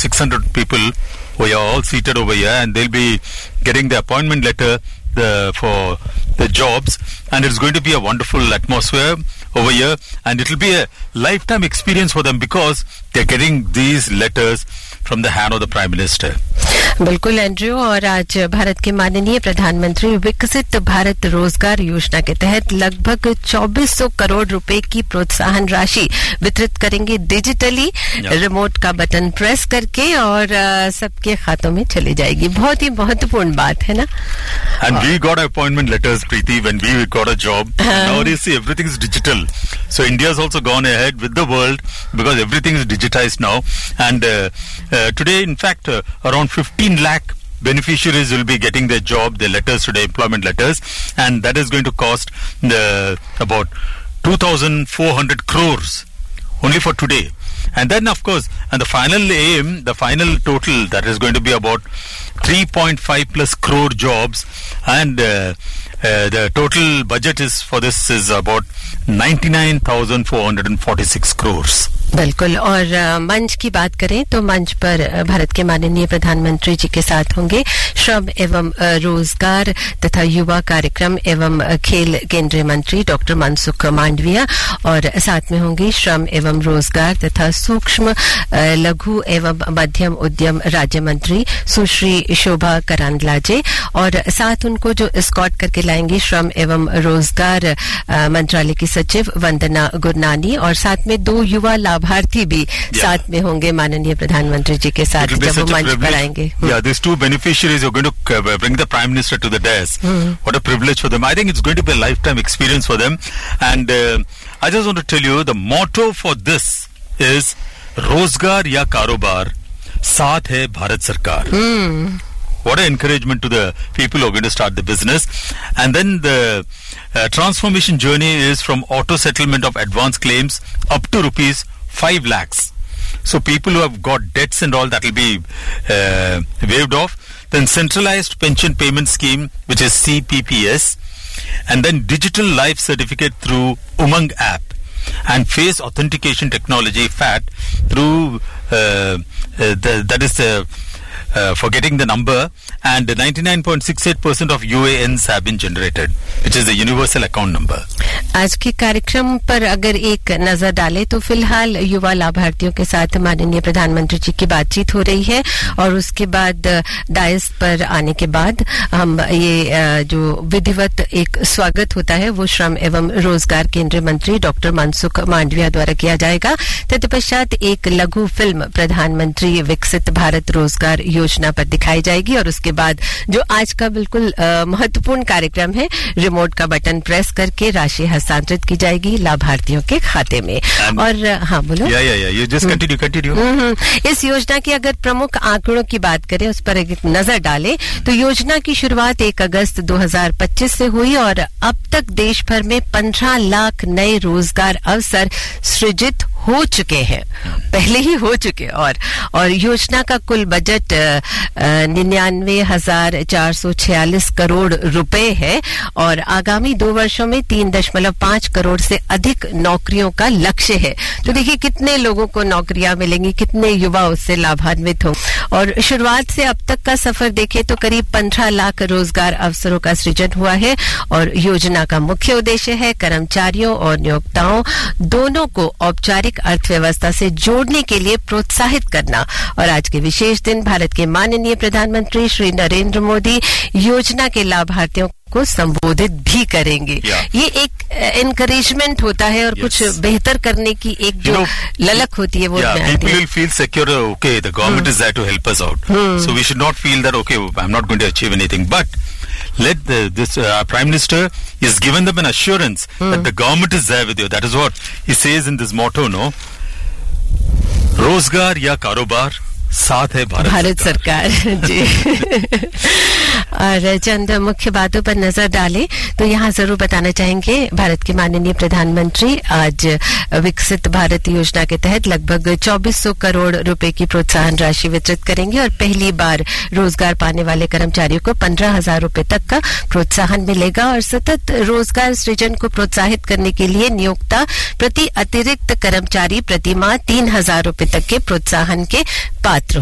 600 people who are all seated over here, and they'll be getting the appointment letter for the jobs, and it's going to be a wonderful atmosphere over here, and it will be a lifetime experience for them because they're getting these letters from the hand of the Prime Minister. बिल्कुल Andrew, और आज भारत के माननीय प्रधानमंत्री विकसित भारत रोजगार योजना के तहत लगभग 2400 करोड़ रुपए की प्रोत्साहन राशि वितरित करेंगे डिजिटली, रिमोट का बटन प्रेस करके, और सबके खातों में चली जाएगी. बहुत ही महत्वपूर्ण बात है ना. And we got appointment letters, Preeti, when we got a job. Nowadays, see, everything is digital. So India has also gone ahead with the world because everything is digitized now. And today, in fact, around 15 lakh beneficiaries will be getting their job, their letters today, employment letters, and that is going to cost about 2,400 crores only for today. And then, of course, and the final aim, the final total, that is going to be about 3.5 plus crore jobs, and the total budget is for this is about 99,446 crores. बिल्कुल. और मंच की बात करें तो मंच पर भारत के माननीय प्रधानमंत्री जी के साथ होंगे श्रम एवं रोजगार तथा युवा कार्यक्रम एवं खेल केंद्रीय मंत्री डॉक्टर मनसुख मांडविया, और साथ में होंगी श्रम एवं रोजगार तथा सूक्ष्म लघु एवं मध्यम उद्यम राज्य मंत्री सुश्री शोभा करांदलाजे, और साथ उनको जो एस्कॉर्ट करके लाएंगे श्रम एवं रोजगार मंत्रालय की सचिव वंदना गुरनानी, और साथ में 2 युवा लाभार्थी भी साथ में होंगे माननीय प्रधानमंत्री जी के साथ जब वो मंच पर आएंगे. Yeah, these 2 beneficiaries are going to bring the Prime Minister to the dais. What a privilege for them. I think it's going to be a lifetime experience for them. And I just want to tell you, the motto for this is Rozgar ya Karobar, Saath hai Bharat Sarkar. What an encouragement to the people who are going to start the business. And then the transformation journey is from auto settlement of advance claims up to rupees 5 lakhs. So people who have got debts and all, that will be waived off. Then centralized pension payment scheme, which is CPPS. And then digital life certificate through Umang app. And face authentication technology, FAT, through that is the forgetting the number, and 99.68% of UANs have been generated, which is the universal account number. आज के कार्यक्रम पर अगर एक नजर डालें तो फिलहाल युवा लाभार्थियों के साथ माननीय प्रधानमंत्री जी की बातचीत हो रही है, और उसके बाद डायस पर आने के बाद हम ये जो विधिवत एक स्वागत होता है वो श्रम एवं रोजगार केंद्रीय मंत्री डॉक्टर मनसुख मांडविया द्वारा किया जाएगा. तत्पश्चात एक लघु फिल्म प्रधानमंत्री विकसित भारत रोजगार योजना पर दिखाई जाएगी, और उसके बाद जो आज का बिल्कुल महत्वपूर्ण कार्यक्रम है, रिमोट का बटन प्रेस करके राशि हस्तांतरित की जाएगी लाभार्थियों के खाते में. और हाँ बोलो. You just continue. इस योजना के अगर प्रमुख आंकड़ों की बात करें, उस पर एक नजर डालें तो योजना की शुरुआत 1 अगस्त 2025 से हुई, और अब तक देश भर में 15 लाख नए रोजगार अवसर सृजित हो चुके हैं, पहले ही हो चुके. और योजना का कुल बजट 99,446 करोड़ रुपए है, और आगामी 2 वर्षों में 3.5 करोड़ से अधिक नौकरियों का लक्ष्य है. तो देखिए कितने लोगों को नौकरियां मिलेंगी, कितने युवा उससे लाभान्वित हो. और शुरुआत से अब तक का सफर देखें तो करीब 15 लाख रोजगार अवसरों का सृजन हुआ है, और योजना का मुख्य उद्देश्य है कर्मचारियों और नियोक्ताओं दोनों को औपचारिक अर्थव्यवस्था से जोड़ने के लिए प्रोत्साहित करना. और आज के विशेष दिन भारत के माननीय प्रधानमंत्री श्री नरेंद्र मोदी योजना के लाभार्थियों को संबोधित भी करेंगे. ये एक एनकरेजमेंट होता है, और कुछ बेहतर करने की एक जो ललक होती है वो people will feel secure. Okay, the government is there to help us out. So we should not feel that okay, I'm not going to achieve anything, but let this Prime Minister is given them an assurance that the government is there with you. That is what he says in this motto, no? Rozgar ya Karobar, साथ है भारत सरकार जी. और चंद मुख्य बातों पर नजर डालें तो यहाँ जरूर बताना चाहेंगे भारत के माननीय प्रधानमंत्री आज विकसित भारत योजना के तहत लगभग 2400 करोड़ रुपए की प्रोत्साहन राशि वितरित करेंगे, और पहली बार रोजगार पाने वाले कर्मचारियों को 15,000 रुपए तक का प्रोत्साहन मिलेगा. और सतत रोजगार सृजन को प्रोत्साहित करने के लिए नियोक्ता प्रति अतिरिक्त कर्मचारी प्रति माह 3,000 रुपए तक के प्रोत्साहन के पात्र